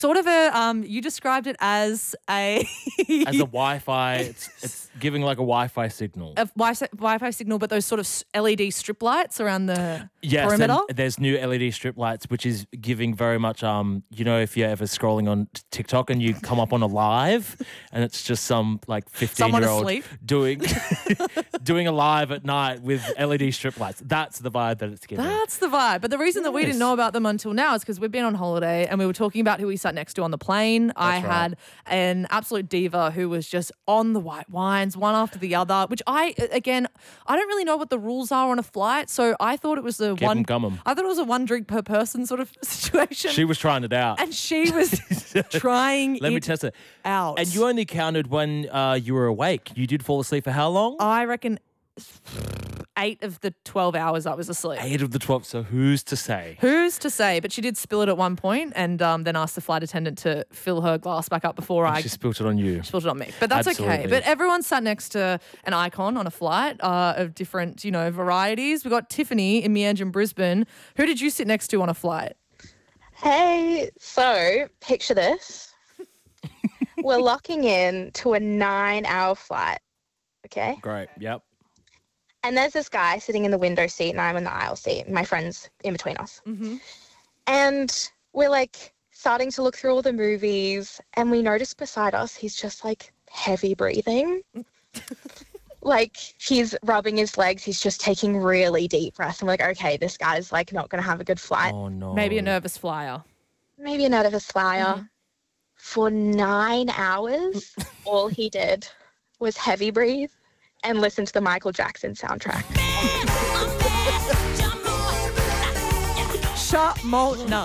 Sort of you described it as a As a Wi-Fi, it's giving like a Wi-Fi signal. a Wi-Fi signal, but those sort of LED strip lights around the Yes, perimeter. and there's new LED strip lights, which is giving very much, if you're ever scrolling on TikTok and you come up on a live and it's just some like 15-year-old asleep. doing a live at night with LED strip lights. That's the vibe that it's giving. That's the vibe. But the reason that we didn't know about them until now is because we've been on holiday and we were talking about who we sat next to on the plane. I had an absolute diva who was just on the white wines, one after the other, which I don't really know what the rules are on a flight. So I thought it was a Keep 'em coming. I thought it was a one drink per person sort of situation. She was trying it out. And she was trying Let me test it out. And you only counted when you were awake. You did fall asleep for how long? I reckon 8 of the 12 hours I was asleep. 8 of the 12. So who's to say? Who's to say? But she did spill it at one point and then asked the flight attendant to fill her glass back up before She spilt it on you. spilled it on me. But that's okay. Absolutely. But everyone sat next to an icon on a flight of different, varieties. We got Tiffany in Meanjin, Brisbane. Who did you sit next to on a flight? Hey, so picture this. We're locking in to a 9-hour flight, okay? Great. Yep. And there's this guy sitting in the window seat and I'm in the aisle seat. My friend's in between us. Mm-hmm. And we're like starting to look through all the movies and we notice beside us he's just like heavy breathing. Like he's rubbing his legs. He's just taking really deep breaths. And we're like, okay, this guy's like not going to have a good flight. Oh, no. Maybe a nervous flyer. Maybe a nervous flyer. For 9 hours, all he did was heavy breathe and listen to the Michael Jackson soundtrack. Shut Molt no.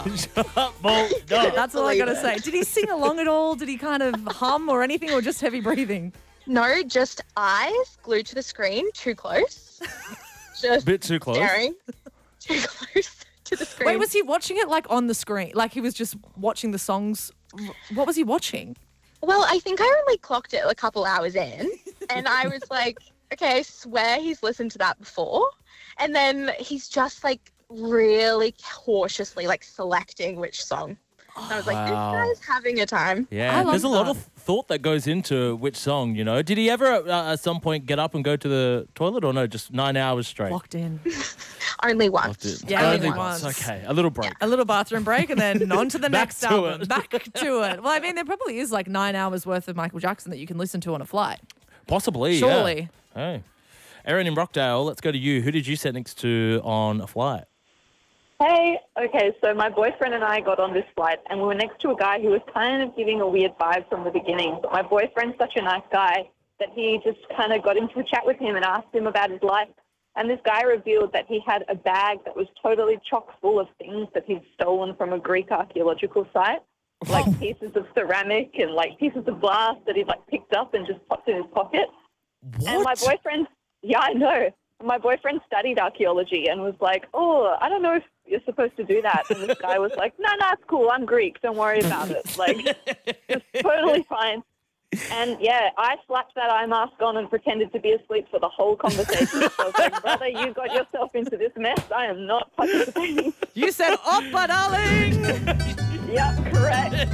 That's all I got to say. Did he sing along at all? Did he kind of hum or anything or just heavy breathing? No, just eyes glued to the screen, too close. Just Bit too close. staring too close to the screen. Wait, was he watching it like on the screen? Like he was just watching the songs? What was he watching? Well, I think I only clocked it a couple hours in and I was like, okay, I swear he's listened to that before. And then he's just like really cautiously like selecting which song. And I was like, Wow. this guy's having a time. Yeah, I love there's a lot that. of thought that goes into which song, Did he ever at some point get up and go to the toilet or no, just 9 hours straight? Locked in. Only once. Yeah, only once. Okay, a little break. A little bathroom break and then on to the Back next to album. it. Back to it. Well, I mean, there probably is like 9 hours worth of Michael Jackson that you can listen to on a flight. Possibly, Surely. yeah. Hey. Erin in Rockdale, let's go to you. Who did you sit next to on a flight? Hey, okay, so my boyfriend and I got on this flight and we were next to a guy who was kind of giving a weird vibe from the beginning. But my boyfriend's such a nice guy that he just kind of got into a chat with him and asked him about his life. And this guy revealed that he had a bag that was totally chock full of things that he'd stolen from a Greek archaeological site, like pieces of ceramic and like pieces of glass that he'd like picked up and just popped in his pocket. What? And my boyfriend, yeah, I know. My boyfriend studied archaeology and was like, oh, I don't know if you're supposed to do that. And this guy was like, no, it's cool. I'm Greek. Don't worry about it. Like, it's totally fine. And yeah, I slapped that eye mask on and pretended to be asleep for the whole conversation. So I was like, brother, you got yourself into this mess. I am not participating. You said, Oppa, darling! Yeah, correct.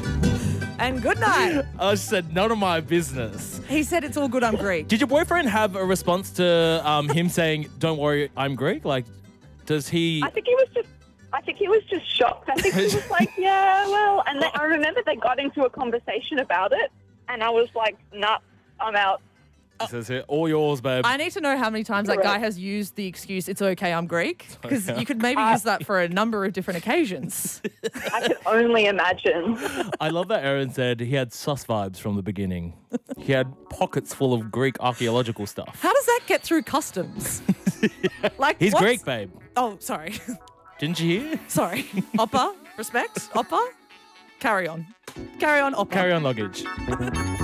And good night. I said, none of my business. He said, it's all good, I'm Greek. Did your boyfriend have a response to him saying, don't worry, I'm Greek? Like, does he... I think he was just shocked. I think he was like, yeah, well, and then I remember they got into a conversation about it, and I was like, nah, I'm out. He says, "Here, all yours, babe." I need to know how many times that Correct. guy has used the excuse, it's okay, I'm Greek. Because you could maybe use that for a number of different occasions. I can only imagine. I love that Erin said he had sus vibes from the beginning. He had pockets full of Greek archaeological stuff. How does that get through customs? Like He's what's- Greek, babe. Oh, sorry. Didn't you hear? Sorry. Oppa, respect. Oppa. Carry on. Carry on, Oppa. Carry on luggage.